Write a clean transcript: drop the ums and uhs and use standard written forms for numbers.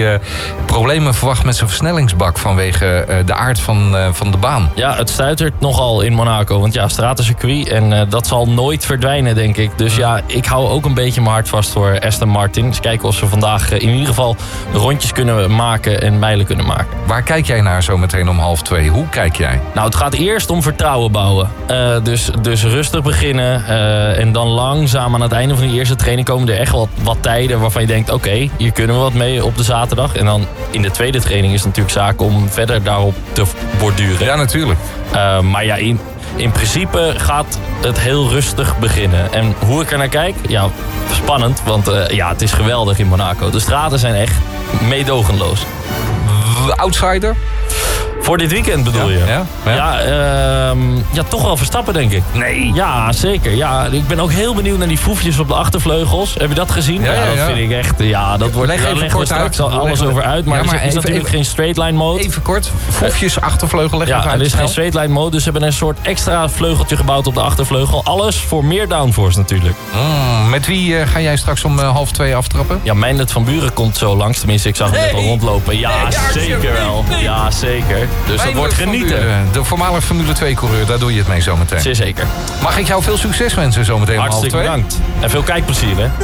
problemen verwacht met zijn versnellingsbak vanwege de aard van de baan. Ja, het stuitert nogal in Monaco. Want ja, stratencircuit en dat zal nooit verdwijnen, denk ik. Dus ja, ik hou ook een beetje mijn hart vast voor Aston Martin. Dus kijken of ze vandaag in ieder geval rondjes kunnen maken en mijlen kunnen maken. Waar kijk jij naar zo meteen om 1:30? Hoe kijk jij? Nou, het gaat eerst om vertrouwen bouwen. Dus rustig beginnen. En dan langzaam aan het einde van de eerste training komen er echt wat tijden waarvan je denkt, oké, hier kunnen we wat mee op de zaterdag. En dan in de tweede training is het natuurlijk zaak om verder daarop te borduren. Ja, natuurlijk. Maar ja, in principe gaat het heel rustig beginnen. En hoe ik er naar kijk? Ja, spannend. Want het is geweldig in Monaco. De straten zijn echt meedogenloos. Outsider? Voor dit weekend bedoel je? Ja, toch wel Verstappen, denk ik. Nee. Ja, zeker. Ja, ik ben ook heel benieuwd naar die foefjes op de achtervleugels. Heb je dat gezien? Ja, dat vind ik echt... Ja, dat wordt... Leg even kort uit. Alles over uit. Maar er is natuurlijk geen straight line mode. Even kort. Foefjes, achtervleugel, leg even uit. Er is geen straight line mode. Dus ze hebben een soort extra vleugeltje gebouwd op de achtervleugel. Alles voor meer downforce natuurlijk. Met wie ga jij straks om 1:30 aftrappen? Ja, Meindert van Buren komt zo langs. Tenminste, ik zag hem net al rondlopen. Ja, zeker wel. Ja, zeker. Dus dat wordt genieten. De voormalig Formule 2-coureur, daar doe je het mee zometeen. Zeer zeker. Mag ik jou veel succes wensen zometeen om 1:30? Hartstikke bedankt. En veel kijkplezier, hè?